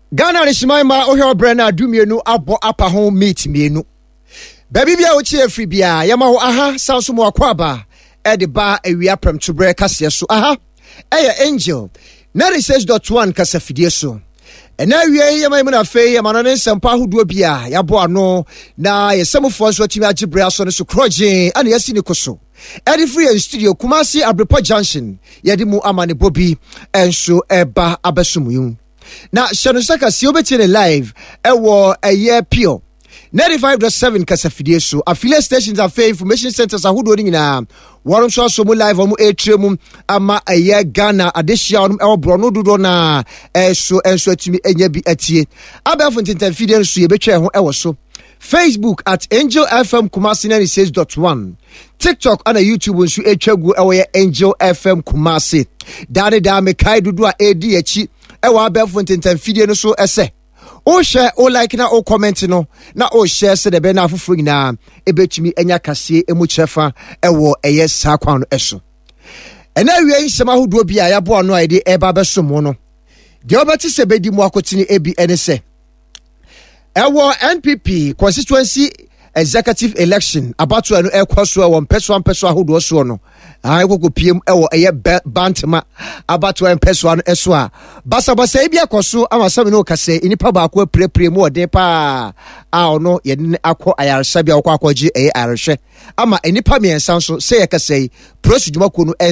Ghana Rishimaima Ohio Brenna Dumienu Abo Apaho meet mienu. Baby bia uchi efri bia yamaho aha sansumu akwaba edi ba ewia prem tubre kasia so aha eya Angel 96.1 kasafidie so. Ena wie yamaimo na fe yamano ne nsempa ahodo bia yabo ano na yesamufo nso timi agibre aso ne so kroje ana yasi ne koso. Edi free in studio Kumasi Abrepo Junction yedi mu amane bobi enso eba abesumuyun. Na Shanusaka si obetine live ewo eye pure 95.7 kasafidie so affiliate stations and information centers ahodo ni nyina woron so mu live omu etrem ama eye Ghana adehia onum ewo brono dodo na enso atimi enya bi atie abafo ntintamfidie so ye betwa ho ewo so Facebook at Angel FM Kumasi 96.1 TikTok and YouTube nso etwagu ewo ye Angel FM Kumasi dade da me kai dodo a edi achi ewa abefo ntintamfidie no so ese o share o like na o comment no na o share se de be na afoforo nyina ebetumi enya kase emu chefa ewo eye sakwan no eso ena wie nsema hodo bia ya bo ano aide eba besomo no de obeti se bedi mu akotini ebi ene se ewo NPP constituency executive election about to anu ekwaso ewo mpeso ahodo so no ayekoko piem ewo eye bantama about to mpeso anu eso a basa ebi akoso amasam no kase inipa ba akwa prepre mu ode pa a ono ye ne akọ ayaresa bia akọ akọji eye ayarehwe ama inipa miensa so se ye kase prosuduma ko no